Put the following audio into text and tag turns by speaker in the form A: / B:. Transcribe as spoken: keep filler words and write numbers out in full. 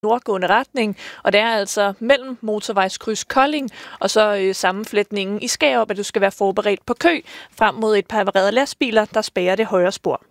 A: nordgående retning, og det er altså mellem motorvejskryds Kolding og så øh, sammenflætningen i Skærup, at du skal være forberedt på kø frem mod et par havarerede lastbiler, der spærrer det højre spor.